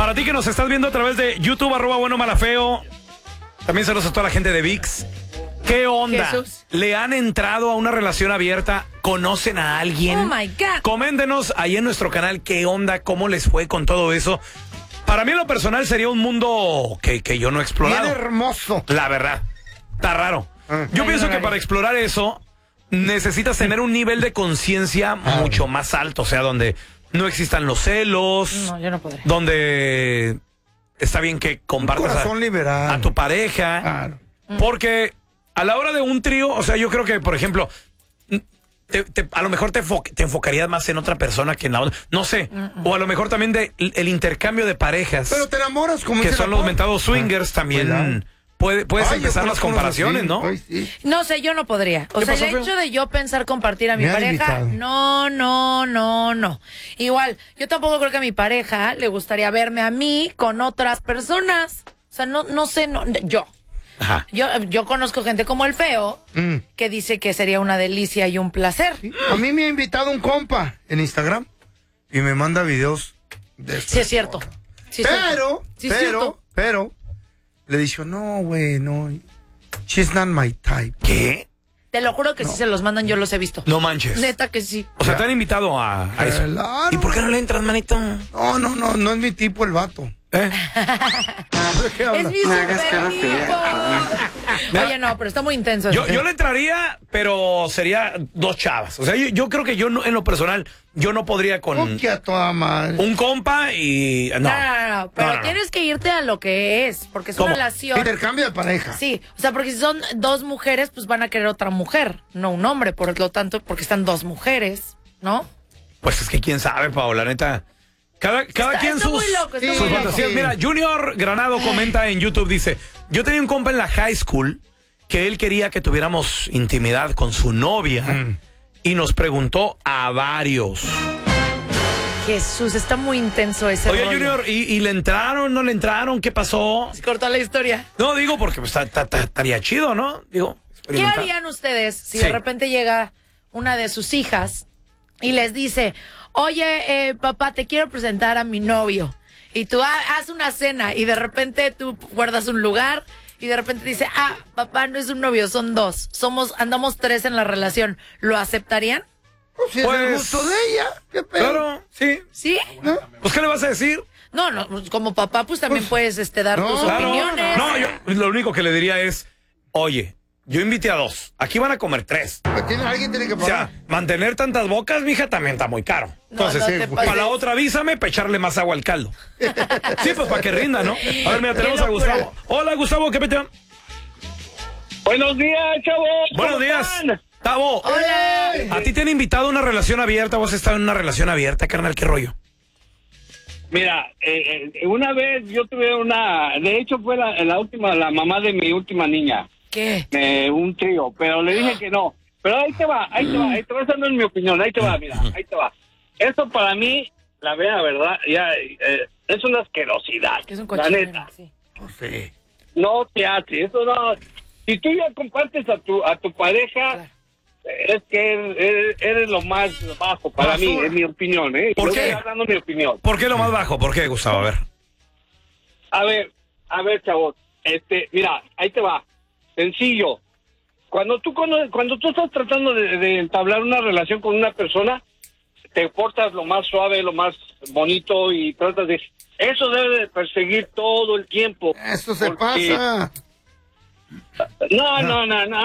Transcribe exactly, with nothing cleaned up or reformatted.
Para ti que nos estás viendo a través de YouTube, arroba bueno malafeo. También saludos a toda la gente de V I X. ¿Qué onda? Jesús. ¿Le han entrado a una relación abierta? ¿Conocen a alguien? Oh my God. Coméntenos ahí en nuestro canal qué onda, cómo les fue con todo eso. Para mí en lo personal sería un mundo que, que yo no he explorado. Bien hermoso. La verdad. Está raro. Ah. Yo Ay, pienso no, que no. para explorar eso necesitas tener un nivel de conciencia mucho más alto. O sea, donde no existan los celos. No, yo no podré. Donde está bien que compartas corazón a, liberal. a tu pareja. Claro. Porque a la hora de un trío, o sea, yo creo que, por ejemplo, te, te, a lo mejor te, enfo te enfocarías más en otra persona que en la otra. No sé. O a lo mejor también de el intercambio de parejas. Pero te enamoras como que dice son la los Pau. mentados swingers Ah, también. cuidado. Puede, puedes Ay, yo empezar las conozco unos comparaciones, así. ¿no? Ay, sí. No sé, yo no podría. O ¿Qué sea, pasó, el feo? hecho de yo pensar compartir a mi Me han pareja, invitado. no, no, no, no. Igual, yo tampoco creo que a mi pareja le gustaría verme a mí con otras personas. O sea, no, no sé, no, yo. Ajá. Yo, yo conozco gente como el feo Mm. que dice que sería una delicia y un placer. A mí me ha invitado un compa en Instagram y me manda videos de esto. Sí, es cierto. Sí, es cierto. Pero, Sí, es pero, cierto. pero, le dijo, no, güey, no. She's not my type. ¿Qué? Te lo juro que sí se los mandan, yo los he visto. No manches. Neta que sí. O sea, te han invitado a, a eso. Claro. ¿Y por qué no le entras, manito? No, no, no, no es mi tipo el vato. ¿Eh? ¿De qué Es habla? mi super tipo. Oye, no, pero está muy intenso. Yo, eso. yo le entraría, pero sería dos chavas. O sea, yo, yo creo que yo no, en lo personal, yo no podría con Oh, que a toda madre. un compa y... No, No, no, no, no, pero No, no, no. tienes que irte a lo que es, porque es ¿Cómo? una relación. Intercambio de pareja. Sí, o sea, porque si son dos mujeres, pues van a querer otra mujer, no un hombre, por lo tanto, porque están dos mujeres, ¿no? Pues es que quién sabe, Pau, la neta. Cada, cada Está- quien está sus, muy loco, está sus muy loco. fantasías. Sí. Mira, Junior Granado comenta en YouTube, dice, yo tenía un compa en la high school que él quería que tuviéramos intimidad con su novia Mm. y nos preguntó a varios. Jesús, está muy intenso ese Oye, rollo. Junior, ¿y, y le entraron, no le entraron? ¿Qué pasó? Se cortó la historia. No, digo porque pues, ta- ta- ta- estaría chido, ¿no? Digo, ¿Qué experimentar. harían ustedes si Sí. de repente llega una de sus hijas y les dice, oye, eh, papá, te quiero presentar a mi novio? Y tú ah, haz una cena y de repente tú guardas un lugar y de repente dice, ah, papá, no es un novio, son dos. Somos, andamos tres en la relación. ¿Lo aceptarían? Pues, si es Pues- el gusto de ella. ¿Qué pedo? Claro, sí. ¿Sí? ¿No? Pues, ¿qué le vas a decir? No, no, pues, como papá, pues también Pues, puedes este, dar no, tus claro, opiniones. No, yo lo único que le diría es, oye, yo invité a dos, aquí van a comer tres. Pues tiene- alguien tiene que O pagar. sea, mantener tantas bocas, mija, también está muy caro. Entonces, no sí, te güey. pases. para la otra avísame para echarle más agua al caldo. Sí, pues para que rinda, ¿no? A ver, mira, Qué tenemos a locura. Gustavo. Hola, Gustavo, ¿qué peteo? Buenos días, chavos. Buenos ¿Cómo días. están? Tavo, Hola. ¿a ti te han invitado a una relación abierta? ¿Vos has estado en una relación abierta, carnal? ¿Qué rollo? Mira, eh, eh, una vez yo tuve una, de hecho fue la, la última, la mamá de mi última niña, ¿Qué? eh, un trío, pero le dije que no. Pero ahí te va, ahí te va, ahí te va, esa no es mi opinión, ahí te va, mira, ahí te va. Esto para mí, la vera verdad, ya eh, es una asquerosidad, Que es un la cochinero, neta. sí. Sí. No te hace, eso no. Si tú ya compartes a tu a tu pareja, Claro. es que eres, eres lo más bajo para Basura. mí, es mi opinión, ¿eh? ¿Por Yo qué? estoy dando mi opinión. ¿Por qué lo más bajo? ¿Por qué, Gustavo? A ver. A ver, a ver, chavos, este, mira, ahí te va, sencillo. Cuando tú cono- cuando tú estás tratando de, de entablar una relación con una persona, te portas lo más suave, lo más bonito y tratas de... Eso debe de perseguir todo el tiempo. Eso se Porque- pasa. No, no, no, no.